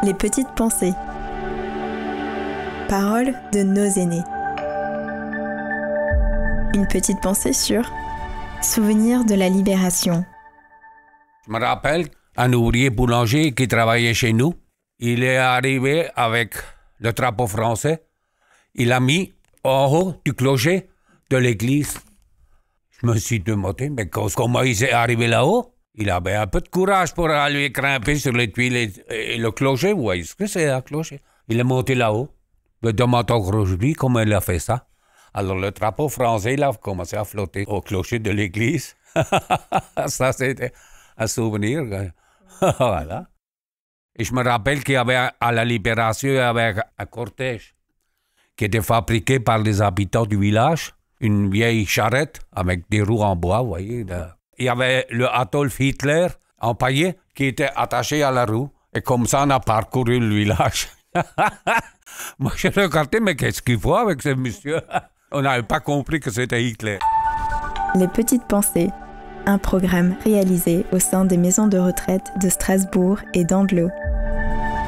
Les petites pensées. Paroles de nos aînés. Une petite pensée sur Souvenir de la Libération. Je me rappelle un ouvrier boulanger qui travaillait chez nous. Il est arrivé avec le drapeau français. Il l'a mis en haut du clocher de l'église. Je me suis demandé, mais comment il est arrivé là-haut? Il avait un peu de courage pour aller grimper sur les tuiles et le clocher. Vous voyez ce que c'est un clocher? Il est monté là-haut. Me demande aujourd'hui comment il a fait ça. Alors le drapeau français, il a commencé à flotter au clocher de l'église. Ça, c'était un souvenir. Voilà. Et je me rappelle qu'il y avait à la Libération, il y avait un cortège qui était fabriqué par les habitants du village. Une vieille charrette avec des roues en bois, vous voyez. Il y avait le Adolf Hitler empaillé qui était attaché à la roue. Et comme ça, on a parcouru le village. Moi, je regardais, mais qu'est-ce qu'il faut avec ce monsieur? On n'avait pas compris que c'était Hitler. Les petites pensées. Un programme réalisé au sein des maisons de retraite de Strasbourg et d'Andelot.